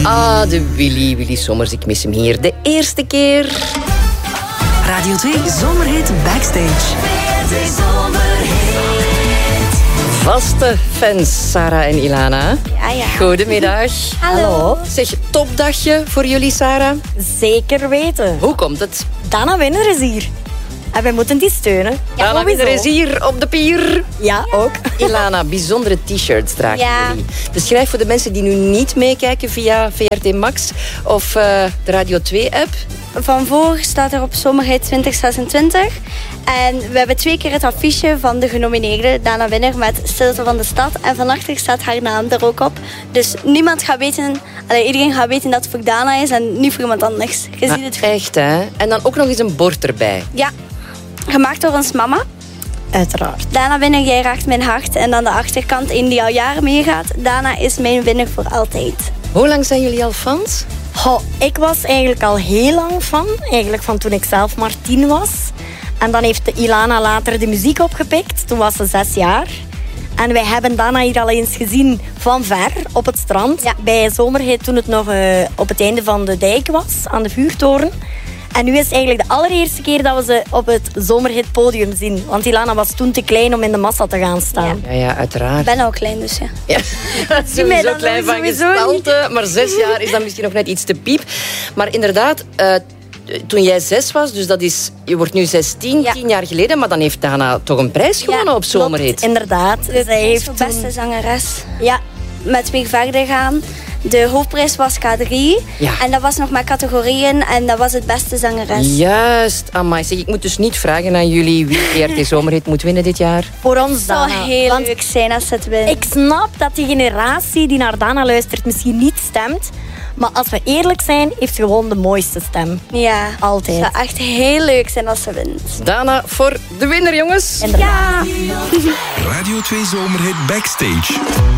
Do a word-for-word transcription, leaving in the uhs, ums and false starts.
Ah, de Willy, Willy Sommers. Ik mis hem hier de eerste keer. Radio twee Zomerhit Backstage. Vaste fans, Sarah en Ilana. Ja, ja. Goedemiddag. Hallo. Zeg, topdagje voor jullie, Sarah. Zeker weten. Hoe komt het? Dana Winner is hier. En wij moeten die steunen. Ja, Dana Winner is hier op de pier. Ja, ook. Ilana, bijzondere t-shirts dragen Ja. jullie. Beschrijf voor de mensen die nu niet meekijken via V R T Max of uh, de Radio twee app. Van voor staat er op Zomerhit twintig zesentwintig. En we hebben twee keer het affiche van de genomineerde Dana Winner met Stilte van de Stad. En van achter staat haar naam er ook op. Dus niemand gaat weten, allee, iedereen gaat weten dat het voor Dana is en niet voor iemand anders. Je Ah, ziet het. echt, hè? En dan ook nog eens een bord erbij. Ja, gemaakt door ons mama. Uiteraard. Dana Winner, jij raakt mijn hart. En dan de achterkant, een die al jaren meegaat. Dana is mijn winnaar voor altijd. Hoe lang zijn jullie al fans? Goh, ik was eigenlijk al heel lang fan. Eigenlijk van toen ik zelf maar tien was. En dan heeft de Ilana later de muziek opgepikt. Toen was ze zes jaar. En wij hebben Dana hier al eens gezien van ver op het strand. Ja. Bij Zomerhit toen het nog uh, op het einde van de dijk was, aan de vuurtoren. En nu is het eigenlijk de allereerste keer dat we ze op het Zomerhit podium zien. Want Ilana was toen te klein om in de massa te gaan staan. Ja, ja, uiteraard. Ik ben al klein, dus ja. Ja, mij sowieso dan klein van sowieso gestalte, maar zes jaar is dan misschien nog net iets te piep. Maar inderdaad, uh, toen jij zes was, dus dat is, je wordt nu zestien, Ja. tien jaar geleden, maar dan heeft Dana toch een prijs gewonnen Ja, op Zomerhit. Klopt, inderdaad. De Zij heeft voor toen... beste zangeres. Ja, Met Weer Verder Gaan. De hoofdprijs was K drie. Ja. En dat was nog met categorieën. En dat was het beste zangeres. Juist, amai. Zeg, ik moet dus niet vragen aan jullie wie V R T Zomerhit moet winnen dit jaar. voor ons Het zal Dana. heel Want leuk zijn als ze het wint. ik snap dat die generatie die naar Dana luistert misschien niet stemt. Maar als we eerlijk zijn, heeft ze gewoon de mooiste stem. Ja, Altijd. het zou echt heel leuk zijn als ze wint. Dana voor de winnaar, jongens. Inderdaad. Ja! Radio twee Zomerhit Backstage.